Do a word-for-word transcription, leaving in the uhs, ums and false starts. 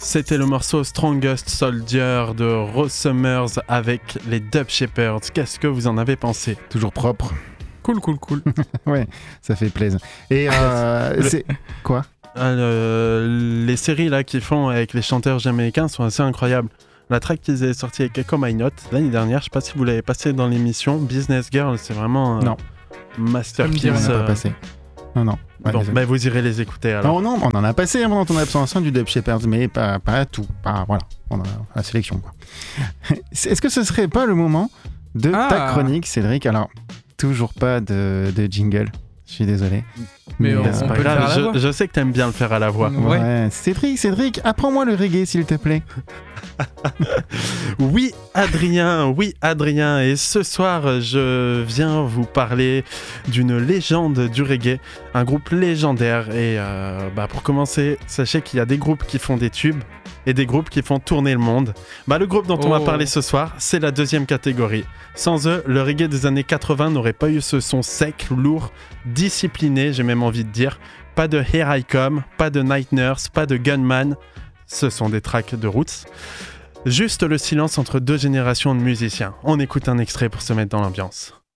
C'était le morceau Strongest Soldier de Rose Summers avec les Dub Shepherds. Qu'est-ce que vous en avez pensé ? Toujours propre. Cool, cool, cool. Ouais, ça fait plaisir. Et euh, Le... c'est... Quoi ? euh, Les séries là qu'ils font avec les chanteurs jamaïcains sont assez incroyables. La track qu'ils avaient sortie avec Echo My Note l'année dernière, je sais pas si vous l'avez passé dans l'émission, Business Girl, c'est vraiment... Euh, non. Masterpiece. On n'a pas passé. Non, non. Ouais, bon, bah vous irez les écouter alors. Non, non, on en a passé pendant ton absence du Dub Shepherds, mais pas, pas tout. Pas, voilà, on a la sélection, quoi. Est-ce que ce serait pas le moment de ah. ta chronique, Cédric ? Alors, toujours pas de, de jingle. Je suis désolé. Mais, mais on, c'est on pas peut grave. le faire à la je, je sais que t'aimes bien le faire à la voix. Ouais. ouais. Cédric, Cédric, apprends-moi le reggae, s'il te plaît. Oui, Adrien, oui, Adrien. Et ce soir, je viens vous parler d'une légende du reggae, un groupe légendaire. Et euh, bah, pour commencer, sachez qu'il y a des groupes qui font des tubes et des groupes qui font tourner le monde. Bah, le groupe dont oh. on va parler ce soir, c'est la deuxième catégorie. Sans eux, le reggae des années quatre-vingts n'aurait pas eu ce son sec, lourd, discipliné, j'ai même envie de dire. Pas de Here I Come, pas de Night Nurse, pas de Gunman. Ce sont des tracks de roots. Juste le silence entre deux générations de musiciens. On écoute un extrait pour se mettre dans l'ambiance.